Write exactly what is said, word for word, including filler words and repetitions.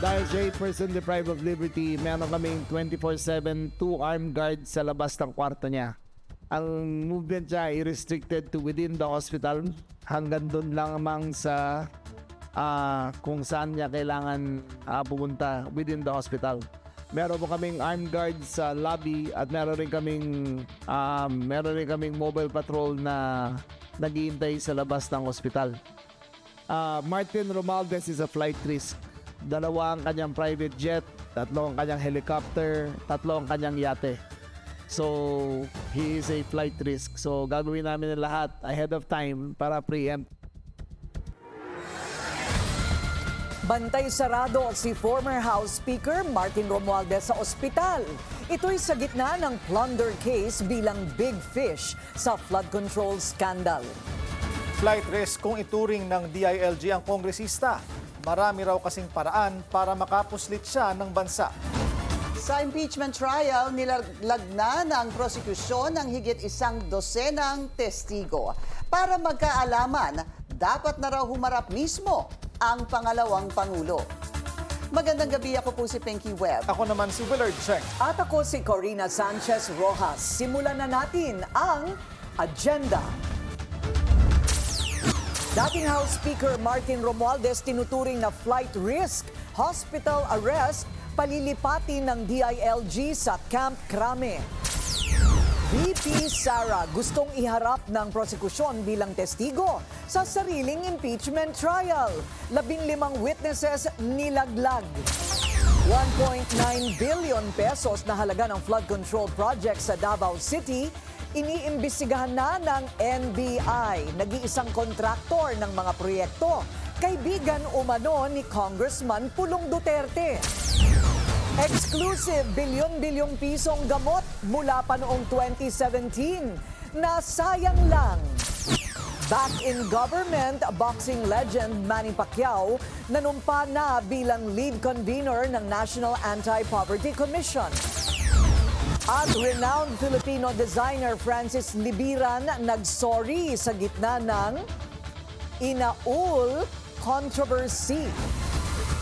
Dahil siya ay person deprived of liberty, meron kaming twenty-four seven, two armed guards sa labas ng kwarto niya. Ang movement niya ay restricted to within the hospital, hanggang doon lamang sa uh, kung saan niya kailangan uh, pumunta within the hospital. Meron po kaming armed guards sa lobby at meron rin kaming um, meron rin kaming mobile patrol na naghihintay sa labas ng hospital. Uh, Martin Romualdez is a flight risk. Dalawa ang kanyang private jet, tatlo ang kanyang helicopter, tatlo ang kanyang yate. So, he is a flight risk. So, gagawin namin ang lahat ahead of time para preempt. Bantay sarado si former House Speaker Martin Romualdez sa ospital. Ito'y sa gitna ng plunder case bilang big fish sa flood control scandal. Flight risk kung ituring ng D I L G ang kongresista. Marami raw kasing paraan para makapuslit siya ng bansa. Sa impeachment trial, nilaglag na ng prosekusyon ng higit isang dosenang testigo. Para magkaalaman, dapat na raw humarap mismo ang pangalawang Pangulo. Magandang gabi, ako po si Pinky Webb. Ako naman si Willard Cheng. At ako si Corina Sanchez Rojas. Simulan na natin ang agenda. Dating House Speaker Martin Romualdez tinuturing na flight risk, hospital arrest, palilipatin ng D I L G sa Camp Crame. V P Sara gustong iharap ng prosekusyon bilang testigo sa sariling impeachment trial. Labing limang witnesses nilaglag. one point nine billion pesos na halaga ng flood control project sa Davao City, iniimbestigahan na ng N B I. Nag-iisang kontraktor ng mga proyekto, kaibigan umano ni Congressman Pulong Duterte. Exclusive bilyon-bilyong pisong gamot mula pa noong twenty seventeen na sayang lang. Back in government, boxing legend Manny Pacquiao nanumpa na bilang lead convener ng National Anti-Poverty Commission. At renowned Filipino designer Francis Libiran nagsorry sa gitna ng inaul controversy.